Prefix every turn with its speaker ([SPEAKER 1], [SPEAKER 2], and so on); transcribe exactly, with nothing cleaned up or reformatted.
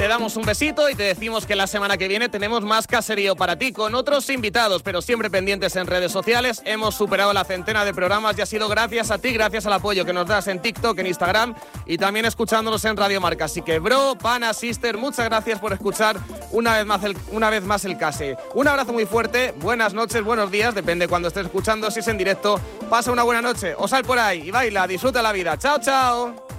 [SPEAKER 1] Te damos un besito y te decimos que la semana que viene tenemos más caserío para ti con otros invitados, pero siempre pendientes en redes sociales. Hemos superado la centena de programas y ha sido gracias a ti, gracias al apoyo que nos das en TikTok, en Instagram y también escuchándonos en Radio Marca. Así que, bro, pana, sister, muchas gracias por escuchar una vez más el, una vez más el Case. Un abrazo muy fuerte, buenas noches, buenos días, depende cuando estés escuchando, si es en directo. Pasa una buena noche, o sal por ahí y baila, disfruta la vida. Chao, chao.